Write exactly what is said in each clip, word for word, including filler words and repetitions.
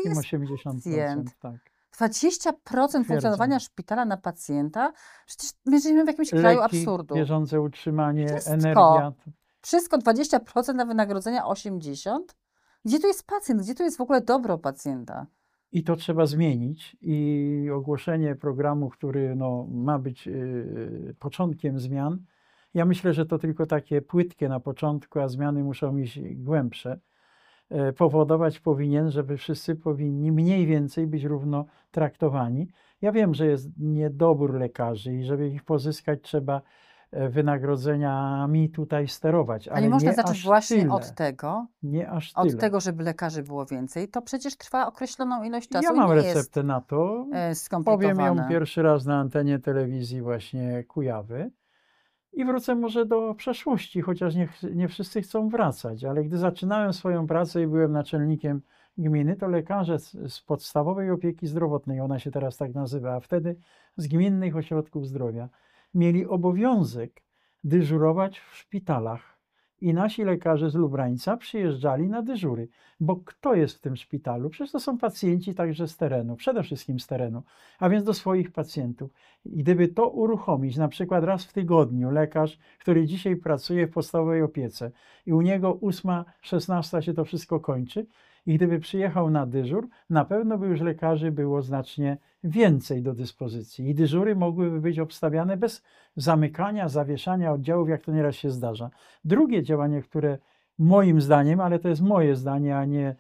wszystkim jest osiemdziesiąt pacjent? procent, tak. dwadzieścia procent funkcjonowania Twierdzę. szpitala na pacjenta? Przecież my żyjemy w jakimś kraju Leki, absurdu. bieżące utrzymanie, Wszystko. energia. Wszystko dwadzieścia procent na wynagrodzenia osiemdziesiąt procent? Gdzie tu jest pacjent? Gdzie tu jest w ogóle dobro pacjenta? I to trzeba zmienić. I ogłoszenie programu, który no, ma być yy, początkiem zmian, ja myślę, że to tylko takie płytkie na początku, a zmiany muszą iść głębsze. Yy, powodować powinien, żeby wszyscy powinni mniej więcej być równo traktowani. Ja wiem, że jest niedobór lekarzy i żeby ich pozyskać, trzeba wynagrodzeniami tutaj sterować. Ale A nie można nie zacząć aż właśnie tyle. od tego, Nie aż od tyle. tego, żeby lekarzy było więcej. To przecież trwa określoną ilość czasu Ja i mam nie receptę jest na to. e, Powiem skomplikowane. ją pierwszy raz na antenie telewizji właśnie Kujawy i wrócę może do przeszłości, chociaż nie, nie wszyscy chcą wracać, ale gdy zaczynałem swoją pracę i byłem naczelnikiem gminy, to lekarze z, z podstawowej opieki zdrowotnej, ona się teraz tak nazywa, a wtedy z gminnych ośrodków zdrowia, mieli obowiązek dyżurować w szpitalach. I nasi lekarze z Lubrańca przyjeżdżali na dyżury, bo kto jest w tym szpitalu? Przecież to są pacjenci także z terenu, przede wszystkim z terenu, a więc do swoich pacjentów. I gdyby to uruchomić, na przykład raz w tygodniu lekarz, który dzisiaj pracuje w podstawowej opiece i u niego ósma, szesnasta się to wszystko kończy, i gdyby przyjechał na dyżur, na pewno by już lekarzy było znacznie więcej do dyspozycji. I dyżury mogłyby być obstawiane bez zamykania, zawieszania oddziałów, jak to nieraz się zdarza. Drugie działanie, które moim zdaniem, ale to jest moje zdanie, a nie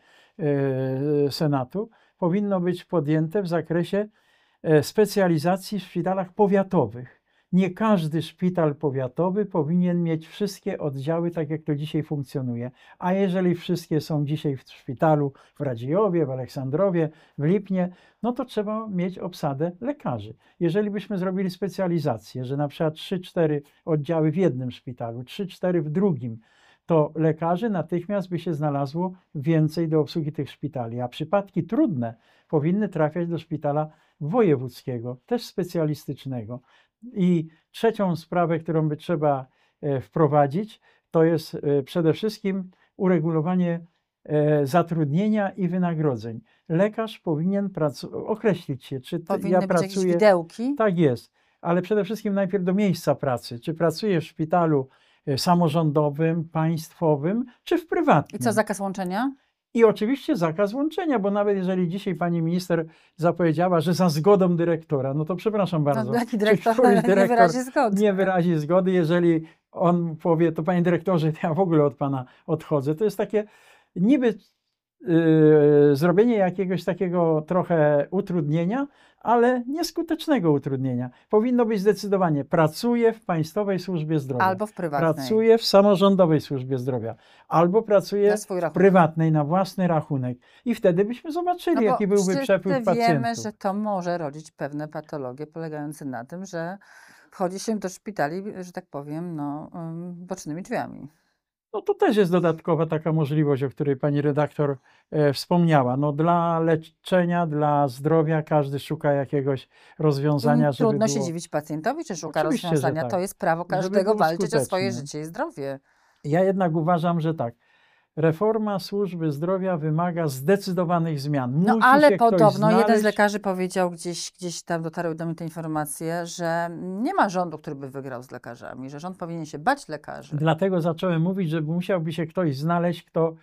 e, Senatu, powinno być podjęte w zakresie e, specjalizacji w szpitalach powiatowych. Nie każdy szpital powiatowy powinien mieć wszystkie oddziały, tak jak to dzisiaj funkcjonuje. A jeżeli wszystkie są dzisiaj w szpitalu w Radziejowie, w Aleksandrowie, w Lipnie, no to trzeba mieć obsadę lekarzy. Jeżeli byśmy zrobili specjalizację, że na przykład trzy cztery oddziały w jednym szpitalu, trzy cztery w drugim, to lekarzy natychmiast by się znalazło więcej do obsługi tych szpitali. A przypadki trudne powinny trafiać do szpitala wojewódzkiego, też specjalistycznego. I trzecią sprawę, którą by trzeba wprowadzić, to jest przede wszystkim uregulowanie zatrudnienia i wynagrodzeń. Lekarz powinien określić się, czy Powinny ja być pracuję... jakieś widełki? Tak jest, ale przede wszystkim najpierw do miejsca pracy. Czy pracuję w szpitalu samorządowym, państwowym, czy w prywatnym. I co, zakaz łączenia? I oczywiście zakaz łączenia, bo nawet jeżeli dzisiaj pani minister zapowiedziała, że za zgodą dyrektora, no to przepraszam bardzo. No, jaki dyrektor, dyrektor nie wyrazi zgody. Nie wyrazi zgody, jeżeli on powie, to panie dyrektorze, to ja w ogóle od pana odchodzę. To jest takie niby yy, zrobienie jakiegoś takiego trochę utrudnienia, ale nieskutecznego utrudnienia. Powinno być zdecydowanie, pracuję w państwowej służbie zdrowia. Albo w prywatnej. Pracuję w samorządowej służbie zdrowia. Albo pracuję w prywatnej, na własny rachunek. I wtedy byśmy zobaczyli, no jaki byłby przepływ pacjentów. Wiemy, że to może rodzić pewne patologie polegające na tym, że wchodzi się do szpitali, że tak powiem, no, bocznymi drzwiami. No to też jest dodatkowa taka możliwość, o której pani redaktor e, wspomniała. No dla leczenia, dla zdrowia każdy szuka jakiegoś rozwiązania, I żeby trudno było... się dziwić pacjentowi, że szuka Oczywiście, rozwiązania. tak. To jest prawo każdego walczyć skuteczne. o swoje życie i zdrowie. Ja jednak uważam, że tak. Reforma służby zdrowia wymaga zdecydowanych zmian. Musi No ale się podobno znaleźć... jeden z lekarzy powiedział, gdzieś, gdzieś tam dotarły do mnie te informacje, że nie ma rządu, który by wygrał z lekarzami, że rząd powinien się bać lekarzy. Dlatego zacząłem mówić, że musiałby się ktoś znaleźć, kto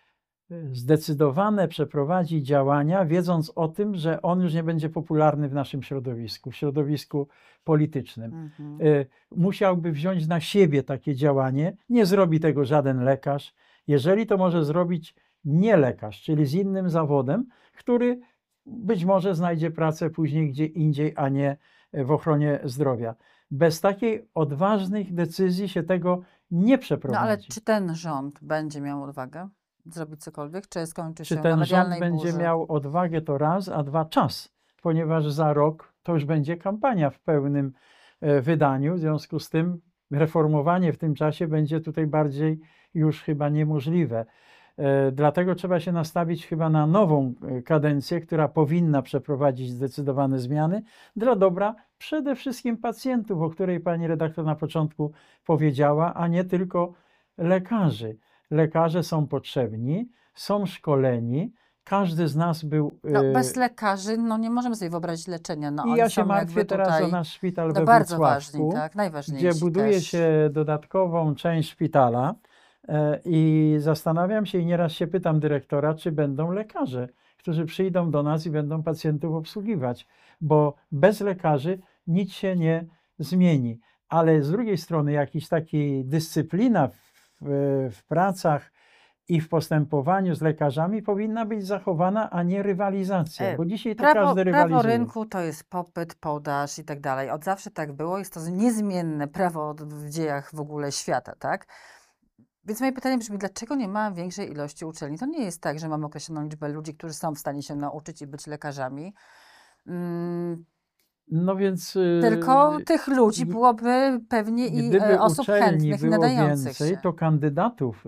zdecydowane przeprowadzi działania, wiedząc o tym, że on już nie będzie popularny w naszym środowisku, w środowisku politycznym. Mhm. Musiałby wziąć na siebie takie działanie. Nie zrobi tego żaden lekarz. Jeżeli to może zrobić nie lekarz, czyli z innym zawodem, który być może znajdzie pracę później gdzie indziej, a nie w ochronie zdrowia. Bez takiej odważnych decyzji się tego nie przeprowadzi. No ale czy ten rząd będzie miał odwagę zrobić cokolwiek, czy skończy się Czy ten na rząd będzie burzy? miał odwagę, to raz, a dwa czas, ponieważ za rok to już będzie kampania w pełnym wydaniu, w związku z tym reformowanie w tym czasie będzie tutaj bardziej już chyba niemożliwe. Dlatego trzeba się nastawić chyba na nową kadencję, która powinna przeprowadzić zdecydowane zmiany dla dobra przede wszystkim pacjentów, o której pani redaktor na początku powiedziała, a nie tylko lekarzy. Lekarze są potrzebni, są szkoleni każdy z nas był... No, y, bez lekarzy no, nie możemy sobie wyobrazić leczenia. No, I oni ja się są martwię jakby teraz o tutaj nasz szpital no, we bardzo ważni, Włocławku, tak? gdzie Najważniejsi buduje też. się dodatkową część szpitala e, i zastanawiam się i nieraz się pytam dyrektora, czy będą lekarze, którzy przyjdą do nas i będą pacjentów obsługiwać, bo bez lekarzy nic się nie zmieni. Ale z drugiej strony jakiś taki dyscyplina w, w, w pracach i w postępowaniu z lekarzami powinna być zachowana, a nie rywalizacja, E, bo dzisiaj to Prawo, każdy prawo rywalizuje. rynku to jest popyt, podaż i tak dalej. Od zawsze tak było. Jest to niezmienne prawo od- w dziejach w ogóle świata, tak? Więc moje pytanie brzmi, dlaczego nie ma większej ilości uczelni? To nie jest tak, że mamy określoną liczbę ludzi, którzy są w stanie się nauczyć i być lekarzami. Mm, No więc tylko y, tych ludzi i- byłoby pewnie i gdyby e, osób uczelni chętnych i było nadających więcej, się. to kandydatów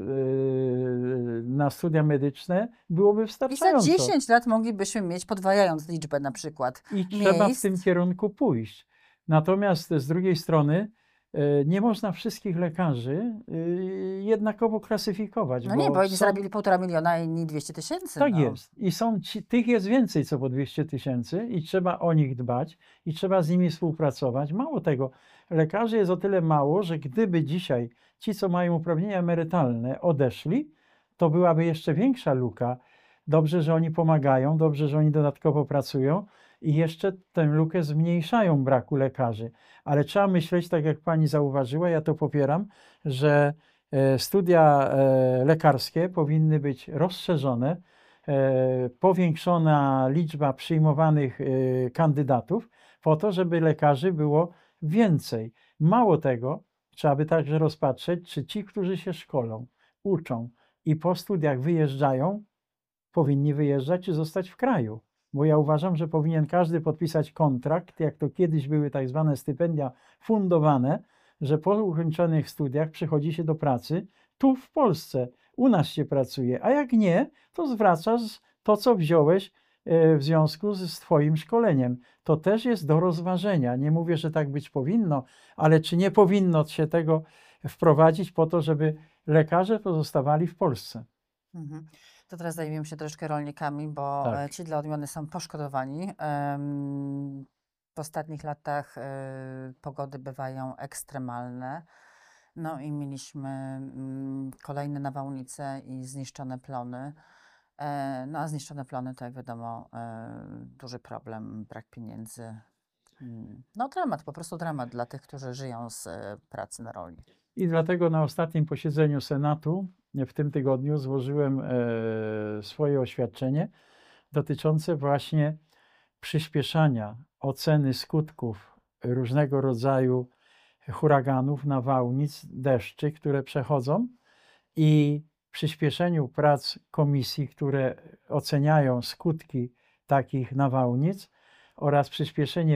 y, na studia medyczne byłoby I za wystarczająco. dziesięć lat moglibyśmy mieć, podwajając liczbę na przykład I trzeba w miejsc. tym kierunku pójść. Natomiast z drugiej strony y, nie można wszystkich lekarzy y, jednakowo klasyfikować, No nie, bo jedni są, zarobili półtora miliona, a inni dwieście tysięcy. tak no. jest. I są ci, tych jest więcej co po dwieście tysięcy i trzeba o nich dbać i trzeba z nimi współpracować. Mało tego, lekarzy jest o tyle mało, że gdyby dzisiaj ci, co mają uprawnienia emerytalne, odeszli, to byłaby jeszcze większa luka. Dobrze, że oni pomagają, dobrze, że oni dodatkowo pracują i jeszcze tę lukę zmniejszają braku lekarzy. Ale trzeba myśleć, tak jak pani zauważyła, ja to popieram, że e, studia e, lekarskie powinny być rozszerzone, e, powiększona liczba przyjmowanych e, kandydatów po to, żeby lekarzy było więcej. Mało tego, trzeba by także rozpatrzeć, czy ci, którzy się szkolą, uczą i po studiach wyjeżdżają, powinni wyjeżdżać czy zostać w kraju. Bo ja uważam, że powinien każdy podpisać kontrakt, jak to kiedyś były tak zwane stypendia fundowane, że po ukończonych studiach przychodzi się do pracy tu w Polsce, u nas się pracuje, a jak nie, to zwracasz to, co wziąłeś e, w związku z z Twoim szkoleniem. To też jest do rozważenia. Nie mówię, że tak być powinno, ale czy nie powinno się tego wprowadzić po to, żeby lekarze pozostawali w Polsce? Mhm. To teraz zajmiemy się troszkę rolnikami, bo Tak. e, ci dla odmiany są poszkodowani. Em, W ostatnich latach e, pogody bywają ekstremalne. No i mieliśmy mm, kolejne nawałnice i zniszczone plony. E, No a zniszczone plony to jak wiadomo e, duży problem, brak pieniędzy. Mm, No dramat, po prostu dramat dla tych, którzy żyją z e, pracy na roli. I dlatego na ostatnim posiedzeniu Senatu w tym tygodniu złożyłem e, swoje oświadczenie dotyczące właśnie przyspieszania oceny skutków różnego rodzaju huraganów, nawałnic, deszczy, które przechodzą i przyspieszeniu prac komisji, które oceniają skutki takich nawałnic oraz przyspieszenie